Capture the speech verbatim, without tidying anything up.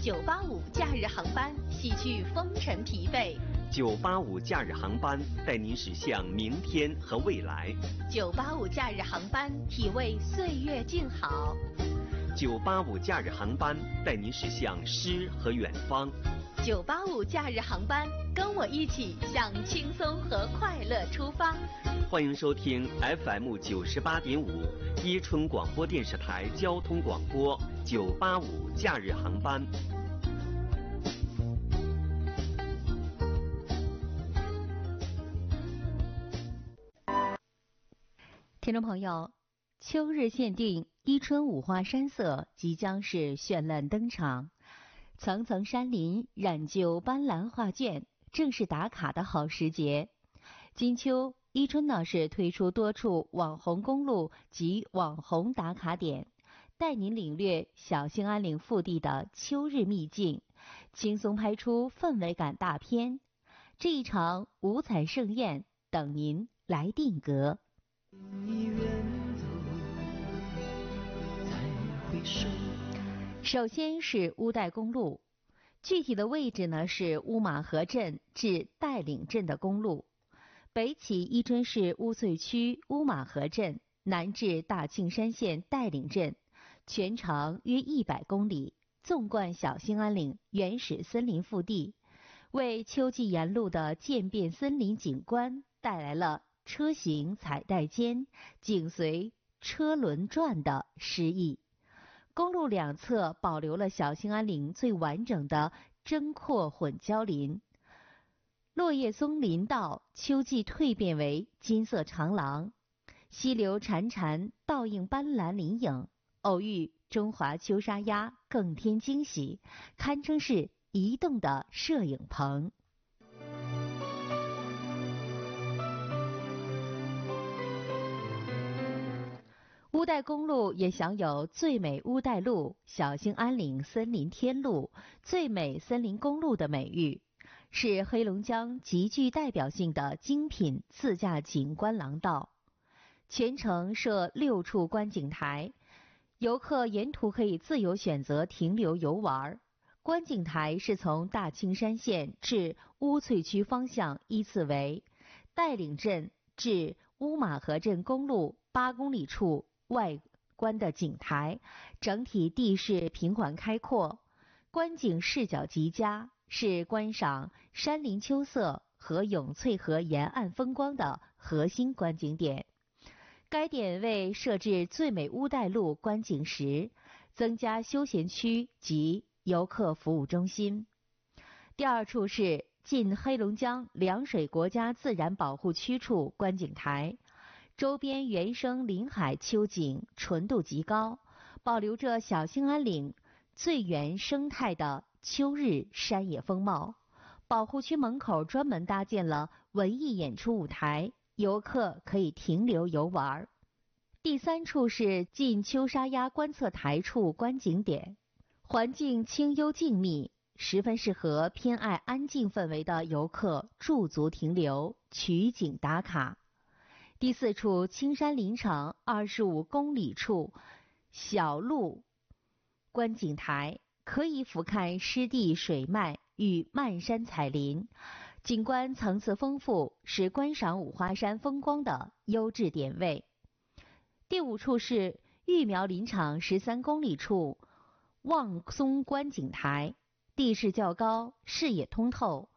九八五假日航班洗去风尘疲惫。 九八五假日航班带您驶向明天和未来。 九八五假日航班体味岁月静好。 九八五假日航班带您驶向诗和远方。 九八五假日航班，跟我一起向轻松和快乐出发。 欢迎收听 F M 九十八点五伊春广播电视台交通广播九八五假日航班。 听众朋友，秋日限定伊春五花山色即将是绚烂登场，层层山林染就斑斓画卷，正是打卡的好时节。金秋伊春呢是推出多处网红公路及网红打卡点，带您领略小兴安岭腹地的秋日秘境，轻松拍出氛围感大片。这一场五彩盛宴等您来定格。首先是乌代公路，具体的位置呢是乌马河镇至带领镇的公路，北起伊春市乌翠区乌马河镇，南至大庆山县带领镇，全长约一百公里，纵贯小兴安岭原始森林腹地，为秋季沿路的渐变森林景观带来了车行彩带间，景随车轮转的诗意。公路两侧保留了小兴安岭最完整的针阔混交林，落叶松林道秋季蜕变为金色长廊，溪流潺潺倒映斑斓林影，偶遇中华秋沙鸭更添惊喜，堪称是移动的摄影棚。乌代公路也享有最美乌代路、小兴安岭森林天路、最美森林公路的美誉，是黑龙江极具代表性的精品自驾景观廊道。全程设六处观景台，游客沿途可以自由选择停留游玩。观景台是从大青山县至乌翠区方向依次为带领镇至乌马河镇公路八公里处外观的景台，整体地势平缓开阔，观景视角极佳，是观赏山林秋色和永翠河沿岸风光的核心观景点。该点为设置最美乌代路观景石，增加休闲区及游客服务中心。第二处是近黑龙江凉水国家自然保护区处观景台，周边原生林海秋景纯度极高，保留着小兴安岭最原生态的秋日山野风貌。保护区门口专门搭建了文艺演出舞台，游客可以停留游玩。第三处是近秋沙鸭观测台处观景点，环境清幽静谧，十分适合偏爱安静氛围的游客驻足停留、取景打卡。第四处青山林场二十五公里处小路观景台，可以俯瞰湿地水脉与漫山彩林，景观层次丰富，是观赏五花山风光的优质点位。第五处是育苗林场十三公里处望松观景台，地势较高，视野通透，